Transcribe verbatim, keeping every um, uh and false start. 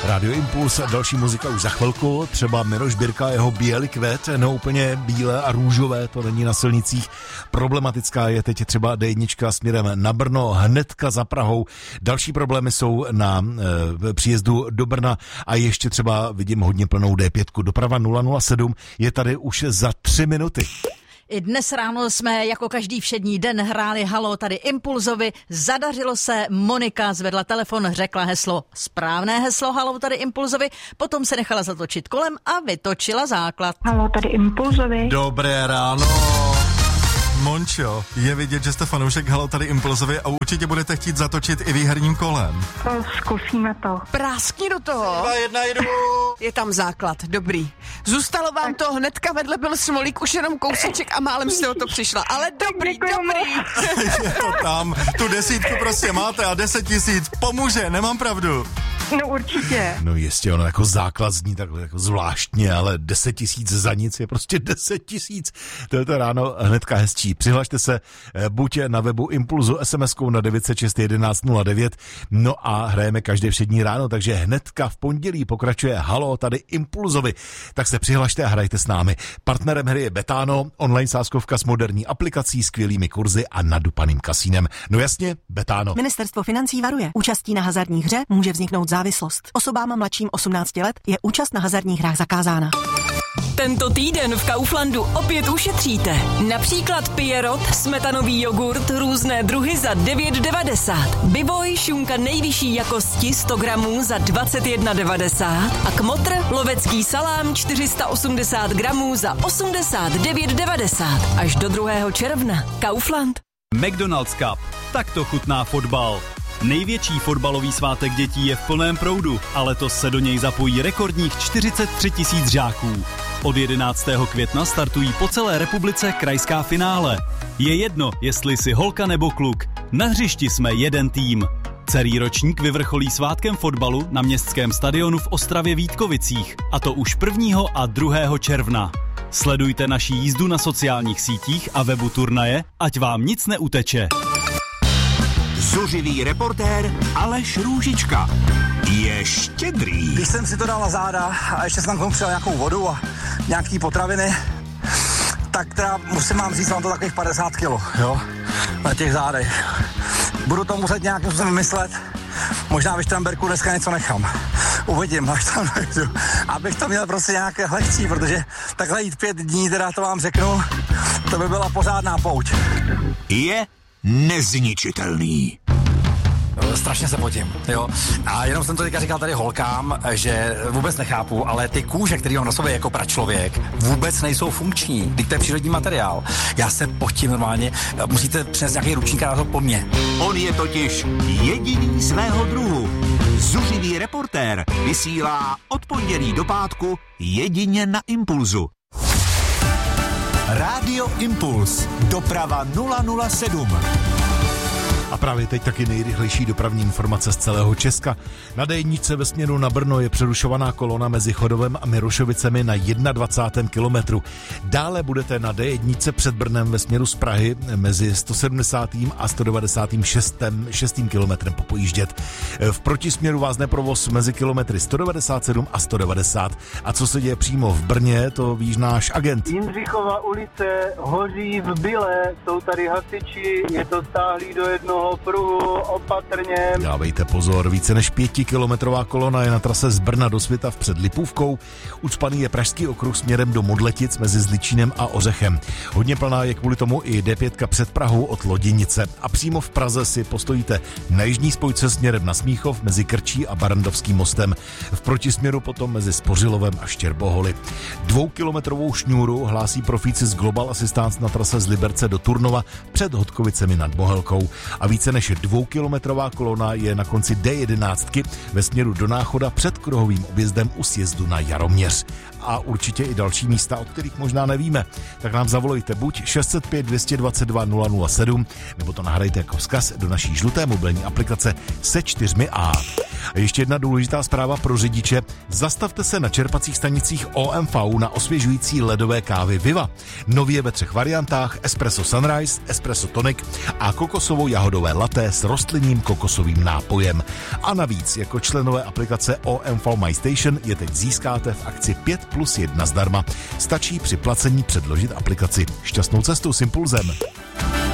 Radio Impuls, další muzika už za chvilku, třeba Miroš Birka, jeho Bílý kvet, no úplně bílé a růžové, to není na silnicích. Problematická je teď třeba D jedna směrem na Brno, hnedka za Prahou. Další problémy jsou na e, příjezdu do Brna a ještě třeba vidím hodně plnou D pět. Doprava nula nula sedm je tady už za tři minuty. I dnes ráno jsme jako každý všední den hráli Halo tady Impulzovi. Zadařilo se, Monika zvedla telefon, řekla heslo, správné heslo Halo tady Impulzovi, potom se nechala zatočit kolem a vytočila základ. Halo tady Impulzovi. Dobré ráno. Mončo, je vidět, že jste fanoušek Halo tady Impulzovi a určitě budete chtít zatočit i výherním kolem. To zkusíme to. Práskni do toho. Dva, jedna, jedu. Je tam základ, dobrý. Zůstalo vám to, hnedka vedle byl smolík, už jenom kousíček a málem jste o to přišla. Ale dobrý, dobrý. Je to tam, tu desítku prostě máte a deset tisíc pomůže, nemám pravdu. No určitě. No jistě, ono jako základ zní takhle jako zvláštně, ale deset tisíc za nic je prostě deset tisíc. To je to ráno hnedka hezčí. Přihlašte se buď na webu Impulzu es em eskou na devět set šest jedenáct nula devět, no a hrajeme každé všední ráno, takže hnedka v pondělí pokračuje Halo tady Impulzovi. Tak se přihlašte a hrajte s námi. Partnerem hry je Betano, online sázkovka s moderní aplikací, skvělými kurzy a nadupaným kasínem. No jasně, Betano. Ministerstvo financí varuje. Účastí na hazardní hře může vzniknout závislost. Osobám mladším osmnácti let je účast na hazardních hrách zakázána. Tento týden v Kauflandu opět ušetříte. Například Pierrot, smetanový jogurt, různé druhy za devět devadesát. Bivoj, šunka nejvyšší jakosti sto gramů za dvacet jedna devadesát. A Kmotr, lovecký salám čtyři sta osmdesát gramů za osmdesát devět devadesát. Až do druhého června. Kaufland. McDonald's Cup. Takto chutná fotbal. Největší fotbalový svátek dětí je v plném proudu, a letos se do něj zapojí rekordních čtyřicet tři tisíc žáků. Od jedenáctého května startují po celé republice krajská finále. Je jedno, jestli jsi holka nebo kluk. Na hřišti jsme jeden tým. Celý ročník vyvrcholí svátkem fotbalu na městském stadionu v Ostravě Vítkovicích, a to už prvního a druhého června. Sledujte naši jízdu na sociálních sítích a webu turnaje, ať vám nic neuteče. Zuřivý reportér Aleš Růžička je štědrý. Když jsem si to dal na záda a ještě jsem tam přijel nějakou vodu a nějaký potraviny, tak teda musím vám říct, mám to takových padesát kilo, jo, na těch zádech. Budu to muset nějakým způsobem vymyslet, možná ve Štramberku dneska něco nechám. Uvidím, až tam dojdu, abych to měl prostě nějaké lehčí, protože takhle jít pět dní, teda to vám řeknu, to by byla pořádná pouť. Je nezničitelný. Strašně se potím, jo. A jenom jsem to teďka říkal tady holkám, že vůbec nechápu, ale ty kůže, který mám na sobě jako pračlověk, vůbec nejsou funkční. Teď to je přírodní materiál. Já se potím normálně, musíte přinést nějaký ručník a to po mně. On je totiž jediný svého druhu. Zuřivý reportér vysílá od pondělí do pátku jedině na Impulzu. Rádio Impuls. Doprava nula nula sedm. A právě teď taky nejrychlejší dopravní informace z celého Česka. Na D jedna ve směru na Brno je přerušovaná kolona mezi Chodovem a Mirošovicemi na dvacátém prvním kilometru. Dále budete na D jedna před Brnem ve směru z Prahy mezi sto sedmdesátým a sto devadesátým šestým kilometrem popojíždět. V protisměru vás neprovoz mezi kilometry sto devadesát sedm a sto devadesát. A co se děje přímo v Brně, to víš náš agent. Jindřichova ulice hoří v Byle, jsou tady hasiči, je to stáhlý do jednoho pruhu, opatrně. Dávejte pozor, více než pětikilometrová kolona je na trase z Brna do Svitav před Lipůvkou. Ucpaný je pražský okruh směrem do Modletic mezi Zličínem a Ořechem. Hodně plná je kvůli tomu i D pět před Prahou od Loděnice. A přímo v Praze si postojíte na jižní spojce směrem na Smíchov mezi Krčí a Barandovským mostem. V protisměru potom mezi Spořilovem a Štěrboholy. Dvoukilometrovou šňůru hlásí profíci z Global Assistance na trase z Liberce do Turnova před Hodkovicemi nad Bohelkou. A více než dvoukilometrová kolona je na konci D jedenáct ve směru do Náchoda před kruhovým objezdem u sjezdu na Jaroměř. A určitě i další místa, o kterých možná nevíme. Tak nám zavolejte buď šest set pět dvě dvacet dva nula nula sedm, nebo to nahrajte jako vzkaz do naší žluté mobilní aplikace se čtyřmi A. A ještě jedna důležitá zpráva pro řidiče. Zastavte se na čerpacích stanicích O M V na osvěžující ledové kávy Viva. Nově ve třech variantách: espresso sunrise, espresso tonic a kokosovo-jahodové latte s rostlinným kokosovým nápojem. A navíc jako členové aplikace O M V My Station je teď získáte v akci pět plus jedna zdarma. Stačí při placení předložit aplikaci. Šťastnou cestu s Impulzem.